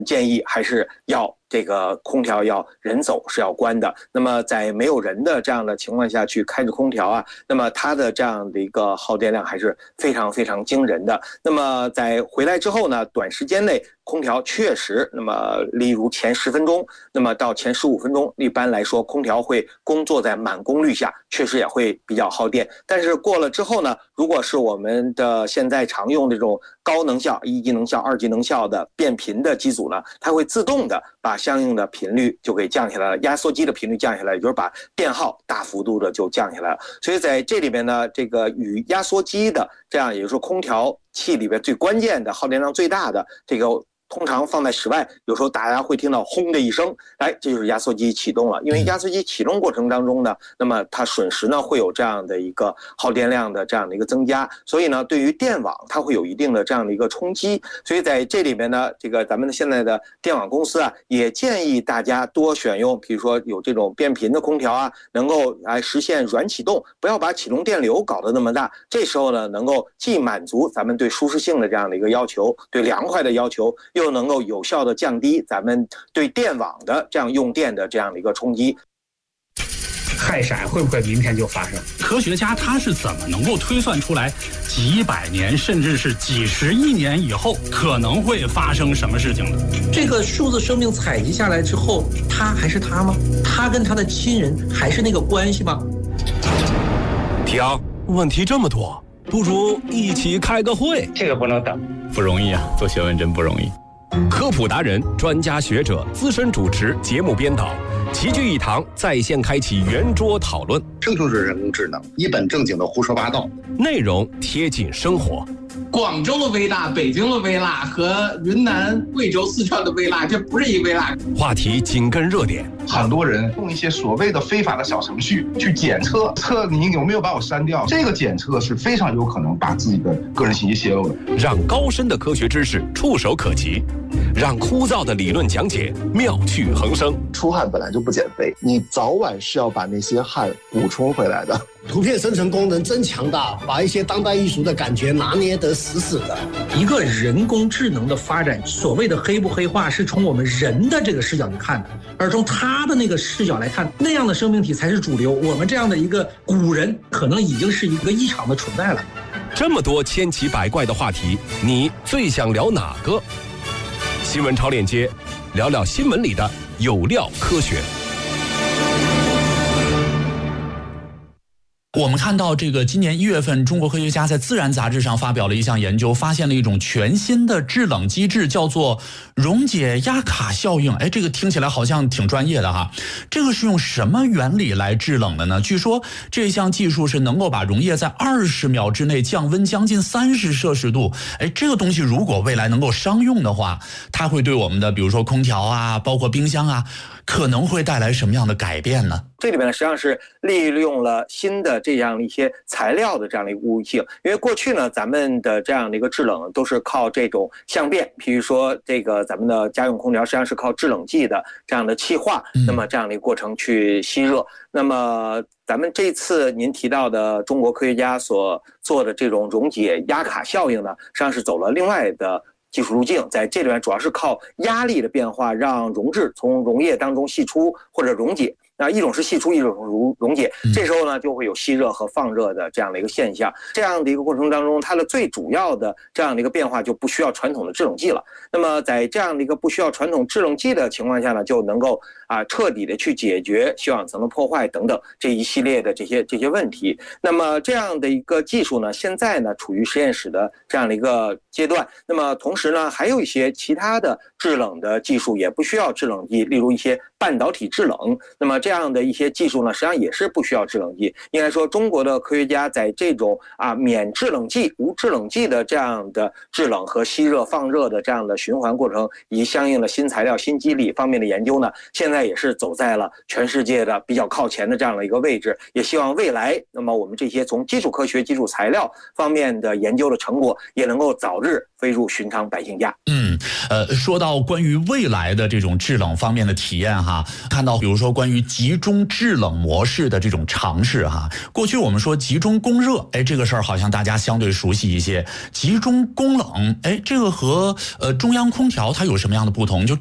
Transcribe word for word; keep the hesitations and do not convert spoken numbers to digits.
建议还是要这个空调要人走是要关的。那么在没有人的这样的情况下去开着空调啊，那么它的这样的一个耗电量还是非常非常惊人的。那么在回来之后呢，短时间内空调确实，那么例如前十分钟，那么到前十五分钟，一般来说空调会工作在满功率下，确实也会比较耗电。但是过了之后呢，如果是我们的现在常用这种高能效、一级能效、二级能效的变频的机组呢，它会自动的把相应的频率就给降下来了，压缩机的频率降下来，也就是把电耗大幅度的就降下来了。所以在这里面呢，这个与压缩机的这样，也就是说空调器里边最关键的耗电量最大的这个，通常放在室外，有时候大家会听到轰的一声，哎，这就是压缩机启动了。因为压缩机启动过程当中呢，那么它瞬时呢会有这样的一个耗电量的这样的一个增加，所以呢对于电网它会有一定的这样的一个冲击。所以在这里面呢，这个咱们现在的电网公司啊，也建议大家多选用，比如说有这种变频的空调啊，能够来实现软启动，不要把启动电流搞得那么大。这时候呢，能够既满足咱们对舒适性的这样的一个要求，对凉快的要求，又能够有效的降低咱们对电网的这样用电的这样的一个冲击。 氦闪会不会明天就发生？科学家他是怎么能够推算出来几百年甚至是几十亿年以后可能会发生什么事情的？ 这个数字生命采集下来之后，他还是他吗？他跟他的亲人还是那个关系吗？ 听，问题这么多，不如一起开个会。 这个不能等， 不容易啊，做学问真不容易。科普达人、专家学者、资深主持、节目编导齐聚一堂，在线开启圆桌讨论。 这就是人工智能，一本正经的胡说八道， 内容贴近生活。 广州的微辣、北京的微辣和云南、贵州、四川的微辣，这不是一微辣。 话题紧跟热点， 很多人用一些所谓的非法的小程序去检测，测你有没有把我删掉。这个检测是非常有可能把自己的个人信息泄露的。 让高深的科学知识触手可及，让枯燥的理论讲解妙趣横生。 出汗本来就不减肥，你早晚是要把那些汗补充回来的。 图片生成功能真强大，把一些当代艺术的感觉拿捏得死死的。 一个人工智能的发展，所谓的黑不黑化是从我们人的这个视角去看的，而从他的那个视角来看，那样的生命体才是主流。我们这样的一个古人，可能已经是一个异常的存在了。 这么多千奇百怪的话题，你最想聊哪个？新闻超链接，聊聊新闻里的有料科学。 我们看到这个今年一月份，中国科学家在《自然》杂志上发表了一项研究，发现了一种全新的制冷机制，叫做溶解压卡效应。哎，这个听起来好像挺专业的哈。这个是用什么原理来制冷的呢？据说这项技术是能够把溶液在二十秒之内降温将近三十摄氏度。哎，这个东西如果未来能够商用的话，它会对我们的比如说空调啊，包括冰箱啊，可能会带来什么样的改变呢？ 这里面呢，实际上是利用了新的这样一些材料的这样的一个物性。因为过去呢，咱们的这样的一个制冷都是靠这种相变，譬如说这个咱们的家用空调实际上是靠制冷剂的这样的气化，那么这样的一个过程去吸热。那么咱们这次您提到的中国科学家所做的这种溶解压卡效应呢，实际上是走了另外的技术路径，在这里面主要是靠压力的变化，让溶质从溶液当中析出或者溶解。那一种是析出，一种是溶解，这时候呢就会有吸热和放热的这样的一个现象。这样的一个过程当中，它的最主要的这样的一个变化就不需要传统的制冷剂了。那么在这样的一个不需要传统制冷剂的情况下呢，就能够啊彻底的去解决休养层的破坏等等这一系列的这些这些问题。那么这样的一个技术呢，现在呢处于实验室的这样的一个阶段。那么同时呢，还有一些其他的制冷的技术也不需要制冷剂，例如一些半导体制冷。那么这样的一些技术呢，实际上也是不需要制冷剂。应该说，中国的科学家在这种啊免制冷剂、无制冷剂的这样的制冷和吸热放热的这样的循环过程，以及相应的新材料、新机理方面的研究呢，现在也是走在了全世界的比较靠前的这样的一个位置。也希望未来，那么我们这些从基础科学、基础材料方面的研究的成果，也能够早日飞入寻常百姓家。 嗯，呃，说到关于未来的这种制冷方面的体验哈，看到比如说关于集中制冷模式的这种尝试哈，过去我们说集中供热，哎，这个事儿好像大家相对熟悉一些。集中供冷，哎，这个和呃中央空调它有什么样的不同？就